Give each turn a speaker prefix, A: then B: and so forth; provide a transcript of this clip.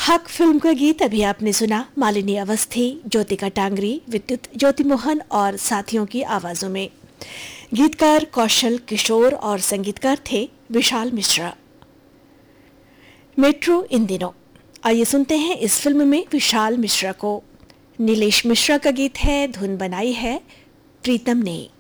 A: हक फिल्म का गीत अभी आपने सुना मालिनी अवस्थी, ज्योतिका टांगरी, विद्युत ज्योति मोहन और साथियों की आवाजों में। गीतकार कौशल किशोर और संगीतकार थे विशाल मिश्रा। मेट्रो इन दिनों, आइए सुनते हैं इस फिल्म में विशाल मिश्रा को। नीलेश मिश्रा का गीत है, धुन बनाई है प्रीतम ने।